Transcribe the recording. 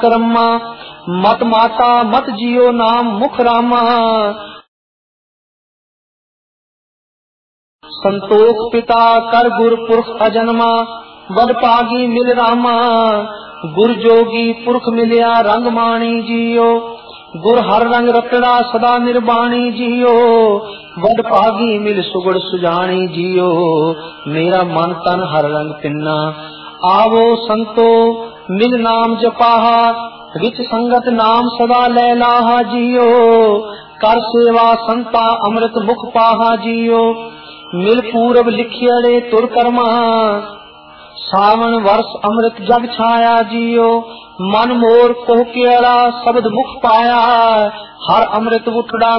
रम्मा। मत माता मत जियो नाम मुख रामा। संतोख पिता कर गुर पुरख अजन्मा। बड़ पागी मिल रामा। गुर जोगी पुरख मिलिया रंग माणी जियो। गुर हर रंग रतड़ा सदा निर्बाणी जियो। बड़ पागी मिल सुगड़ सुजानी जियो। मेरा मन तन हर रंग तिन्ना। आवो संतो मिल नाम जपाहा। विच संगत नाम सदा लै लाहा जियो। कर सेवा संता अमृत मुख पाहा जियो। मिल पूरब लिखियड़े तुर कर्मा। सावन वर्ष अमृत जग छाया जियो। मन मोर कोह केड़ा शब्द मुख पाया। हर अमृत उठड़ा